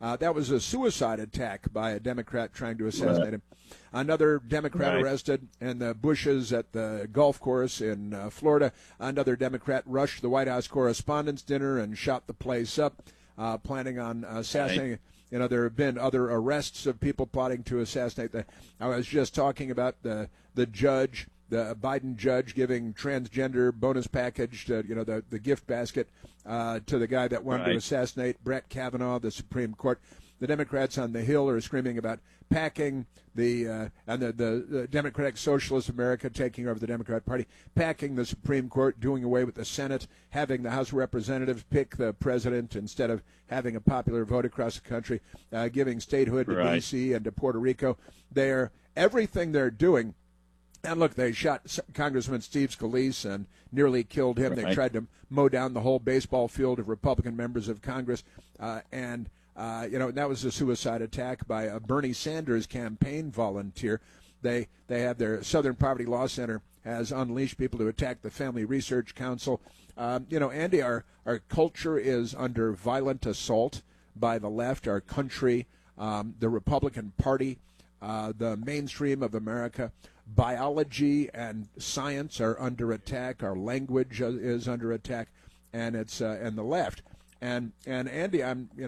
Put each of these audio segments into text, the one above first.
That was a suicide attack by a Democrat trying to assassinate him. Another Democrat arrested in the bushes at the golf course in Florida. Another Democrat rushed the White House Correspondents' Dinner and shot the place up, planning on assassinating. You know, there have been other arrests of people plotting to assassinate. I was just talking about the judge, the Biden judge, giving transgender bonus package to, the gift basket to the guy that wanted to assassinate Brett Kavanaugh, the Supreme Court. The Democrats on the Hill are screaming about packing the Democratic Socialist America taking over the Democrat Party, packing the Supreme Court, doing away with the Senate, having the House of Representatives pick the president instead of having a popular vote across the country, giving statehood to D.C. and to Puerto Rico. Everything they're doing. And look, they shot Congressman Steve Scalise and nearly killed him. They tried to mow down the whole baseball field of Republican members of Congress. And that was a suicide attack by a Bernie Sanders campaign volunteer. They have their Southern Poverty Law Center has unleashed people to attack the Family Research Council. Andy, our culture is under violent assault by the left. Our country, the Republican Party, the mainstream of America. Biology and science are under attack. Our language is under attack, and it's and the left. And Andy,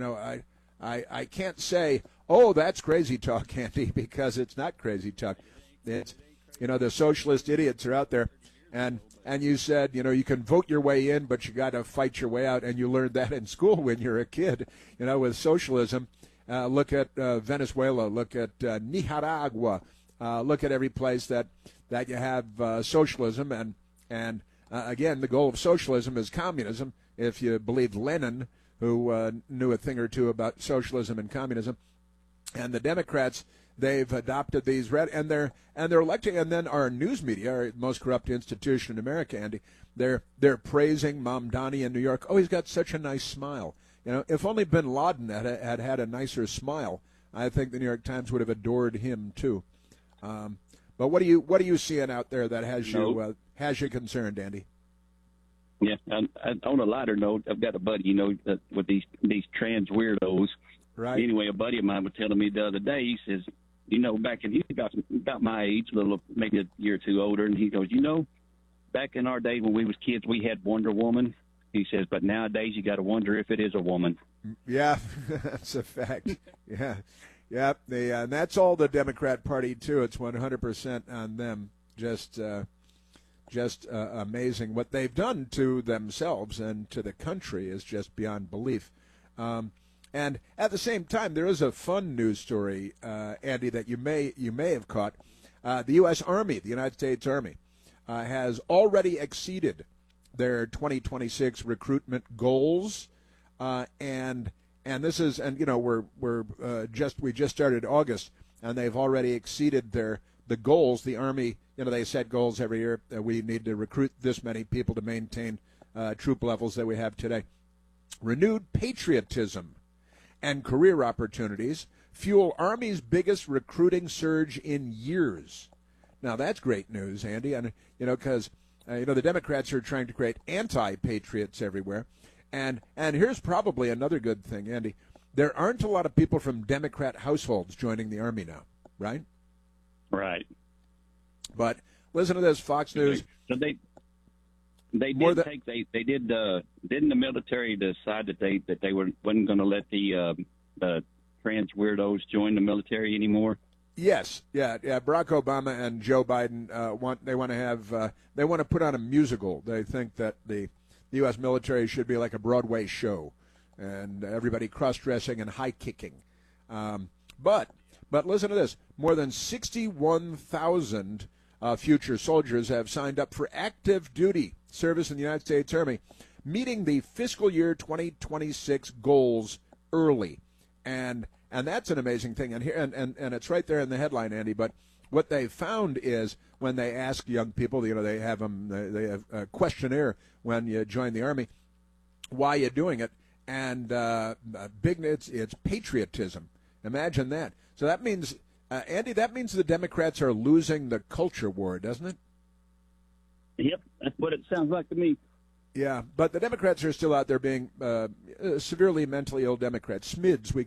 I can't say, oh, that's crazy talk, Andy, because it's not crazy talk. It's the socialist idiots are out there, and you said you can vote your way in, but you got to fight your way out, and you learned that in school when you're a kid. With socialism, look at Venezuela, look at Nicaragua. Look at every place that you have socialism, and again, the goal of socialism is communism, if you believe Lenin, who knew a thing or two about socialism and communism. And the Democrats, they've adopted these and they're electing, and then our news media, our most corrupt institution in America, Andy, they're praising Mamdani in New York. Oh, he's got such a nice smile. If only Bin Laden had a nicer smile, I think the New York Times would have adored him too. But what are you seeing out there that has you concerned, Andy? Yeah, on a lighter note, I've got a buddy, with these trans weirdos. Right. Anyway, a buddy of mine was telling me the other day. He says, back in he's about my age, maybe a year or two older, and he goes, back in our day when we was kids, we had Wonder Woman. He says, but nowadays you got to wonder if it is a woman. Yeah, that's a fact. Yeah. Yeah, and that's all the Democrat Party too. It's 100% on them. Just amazing what they've done to themselves and to the country is just beyond belief. And at the same time, there is a fun news story, Andy, that you may have caught. The U.S. Army, the United States Army, has already exceeded their 2026 recruitment goals, and this is, we just started August, and they've already exceeded the goals. The Army, they set goals every year. We need to recruit this many people to maintain troop levels that we have today. Renewed patriotism and career opportunities fuel Army's biggest recruiting surge in years. Now that's great news, Andy, and because the Democrats are trying to create anti-patriots everywhere. And here's probably another good thing, Andy. There aren't a lot of people from Democrat households joining the Army now, right? Right. But listen to this, Fox News. So didn't the military decide that they wasn't going to let the trans weirdos join the military anymore? Yes, yeah. Barack Obama and Joe Biden want to put on a musical. They think that the U.S. military should be like a Broadway show, and everybody cross-dressing and high-kicking. But listen to this. More than 61,000 future soldiers have signed up for active duty service in the United States Army, meeting the fiscal year 2026 goals early. And that's an amazing thing. And here and it's right there in the headline, Andy. But what they found is when they ask young people, they have a questionnaire when you join the Army, why are you doing it? And it's patriotism. Imagine that. So that means, Andy, the Democrats are losing the culture war, doesn't it? Yep, that's what it sounds like to me. Yeah, but the Democrats are still out there being severely mentally ill Democrats. SMIDs, we